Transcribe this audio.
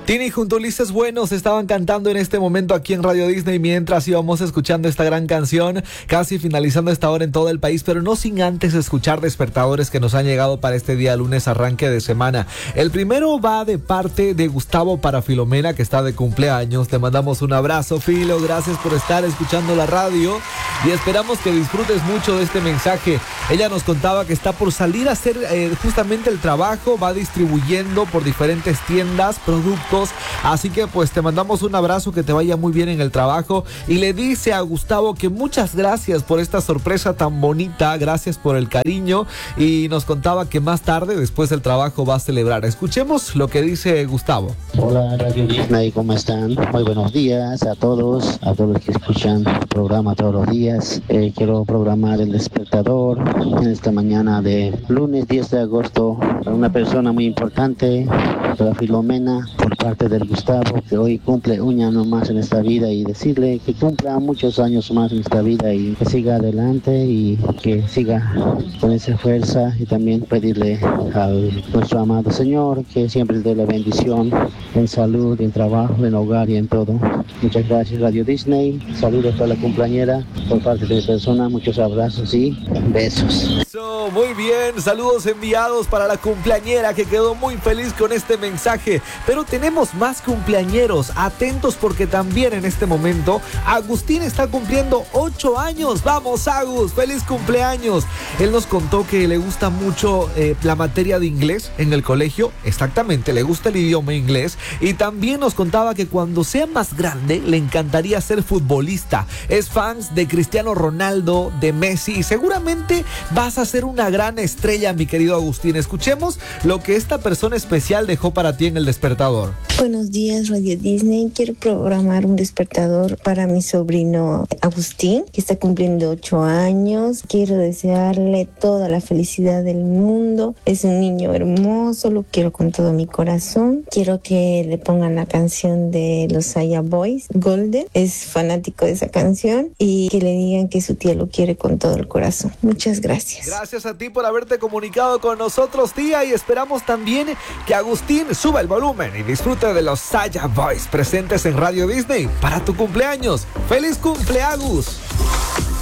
Tini junto a Ulises Buenos estaban cantando en este momento aquí en Radio Disney mientras íbamos escuchando esta gran canción, casi finalizando esta hora en todo el país, pero no sin antes escuchar despertadores que nos han llegado para este día lunes, arranque de semana. El primero va de parte de Gustavo para Filomena, que está de cumpleaños. Te mandamos un abrazo, Filo, gracias por estar escuchando la radio y esperamos que disfrutes mucho de este mensaje. Ella nos contaba que está por salir a hacer justamente el trabajo, va distribuyendo por diferentes tiendas productos. Así que pues te mandamos un abrazo, que te vaya muy bien en el trabajo, y le dice a Gustavo que muchas gracias por esta sorpresa tan bonita, gracias por el cariño, y nos contaba que más tarde, después del trabajo, va a celebrar. Escuchemos lo que dice Gustavo. Hola Radio Disney, ¿cómo están? Muy buenos días a todos los que escuchan el programa todos los días. Quiero programar el despertador en esta mañana de lunes 10 de agosto para una persona muy importante, para Filomena, por parte del Gustavo, que hoy cumple un año más en esta vida, y decirle que cumpla muchos años más en esta vida y que siga adelante y que siga con esa fuerza, y también pedirle a nuestro amado Señor que siempre le dé la bendición en salud, en trabajo, en hogar y en todo. Muchas gracias Radio Disney, saludos a la cumpleañera por parte de mi persona, muchos abrazos y besos. Muy bien, saludos enviados para la cumpleañera, que quedó muy feliz con este mensaje. Pero tenemos más cumpleañeros, atentos, porque también en este momento Agustín está cumpliendo 8 años. Vamos, Agus, feliz cumpleaños. Él nos contó que le gusta mucho la materia de inglés en el colegio. Exactamente, le gusta el idioma inglés, y también nos contaba que cuando sea más grande le encantaría ser futbolista. Es fan de Cristiano Ronaldo, de Messi, y seguramente vas a ser una gran estrella, mi querido Agustín. Escuchemos lo que esta persona especial dejó para ti en el despertador. Buenos días, Radio Disney. Quiero programar un despertador para mi sobrino Agustín, que está cumpliendo 8 años. Quiero desearle toda la felicidad del mundo. Es un niño hermoso, lo quiero con todo mi corazón. Quiero que le pongan la canción de los Saya Boys, Golden. Es fanático de esa canción, y que le digan que su tía lo quiere con todo el corazón. Muchas gracias. Gracias a ti por haberte comunicado con nosotros, tía, y esperamos también que Agustín suba el volumen y disfrute de los Saya Boys presentes en Radio Disney para tu cumpleaños. ¡Feliz cumpleaños!